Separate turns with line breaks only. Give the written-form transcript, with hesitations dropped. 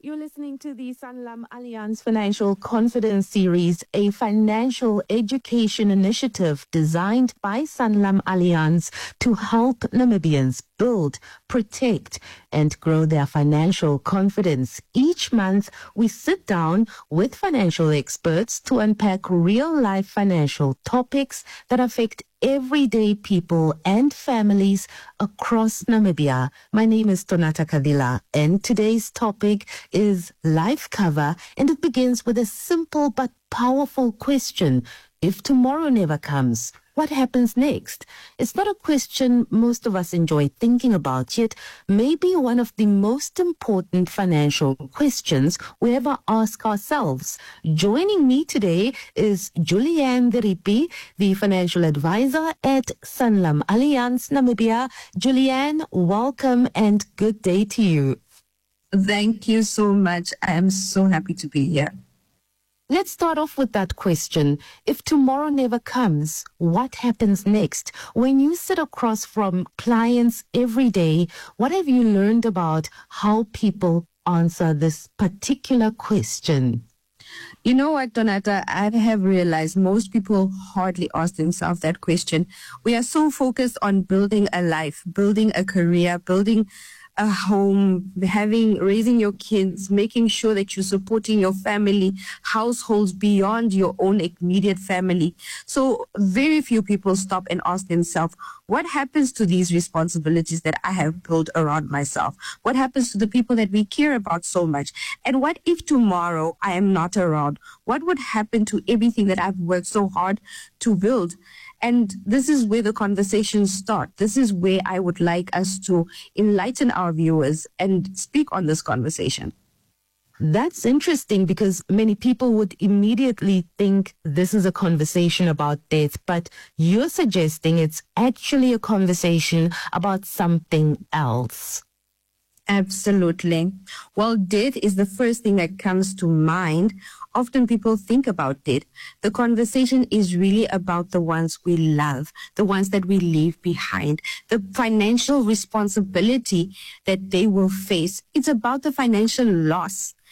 You're listening to the Sanlam Alliance Financial Confidence Series, a financial education initiative designed by Sanlam Alliance to help Namibians build, protect, and grow their financial confidence. Each month, we sit down with financial experts to unpack real-life financial topics that affect everyday people and families across Namibia. My name is Tonata Kadila, and today's topic is life cover, and it begins with a simple but powerful question. If tomorrow never comes, what happens next? It's not a question most of us enjoy thinking about, yet maybe one of the most important financial questions we ever ask ourselves. Joining me today is Julianne Diripi, the financial advisor at Sanlam Alliance Namibia. Julianne, welcome and good day to you.
Thank you so much. I am so happy to be here.
Let's start off with that question. If tomorrow never comes, what happens next? When you sit across from clients every day, what have you learned about how people answer this particular question?
You know what, Donata? I have realized most people hardly ask themselves that question. We are so focused on building a life, building a career, building a home, raising your kids, making sure that you're supporting your family, households beyond your own immediate family. So very few people stop and ask themselves, what happens to these responsibilities that I have built around myself? What happens to the people that we care about so much? And what if tomorrow I am not around? What would happen to everything that I've worked so hard to build? And this is where the conversations start. This is where I would like us to enlighten our viewers and speak on this conversation.
That's interesting because many people would immediately think this is a conversation about death, but you're suggesting it's actually a conversation about something else.
Absolutely. Well, death is the first thing that comes to mind. Often people think about death. The conversation is really about the ones we love, the ones that we leave behind, the financial responsibility that they will face. It's about the financial loss